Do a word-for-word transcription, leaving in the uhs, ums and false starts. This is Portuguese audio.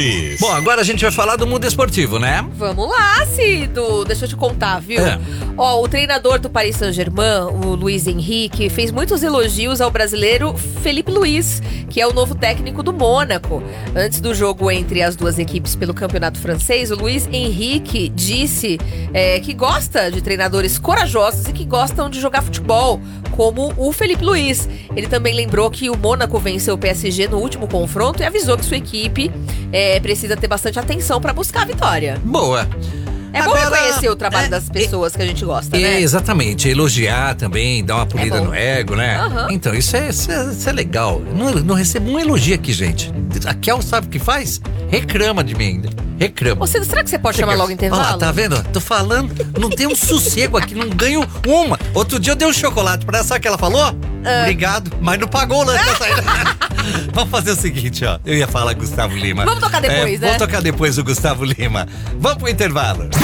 Bom, agora a gente vai falar do mundo esportivo, né? Vamos lá, Cido. Deixa eu te contar, viu? É. Ó, o treinador do Paris Saint-Germain, o Luiz Henrique, fez muitos elogios ao brasileiro Felipe Luiz, que é o novo técnico do Mônaco. Antes do jogo entre as duas equipes pelo campeonato francês, o Luiz Henrique disse é, que gosta de treinadores corajosos e que gostam de jogar futebol, como o Felipe Luiz. Ele também lembrou que o Mônaco venceu o P S G no último confronto e avisou que sua equipe é, precisa ter bastante atenção para buscar a vitória. Boa. É bom Agora, reconhecer o trabalho é, das pessoas que a gente gosta, É, né? exatamente, elogiar também, dar uma polida É bom. no ego, né? Aham. Então, isso é, isso, é, isso é legal. Não, não recebo um elogio aqui, gente. A Kel sabe o que faz? Reclama de mim ainda. Reclama. Ô, Cido, será que você pode chamar quer- logo o intervalo? Olha lá, tá vendo? Tô falando, não tem um sossego aqui, não ganho uma. Outro dia eu dei um chocolate pra ela, sabe o que ela falou? Ah. Obrigado, mas não pagou o lanche da saída. Vamos fazer o seguinte, ó. Eu ia falar Gustavo Lima. Vamos tocar depois, É, né? Vamos tocar depois o Gustavo Lima. Vamos pro intervalo.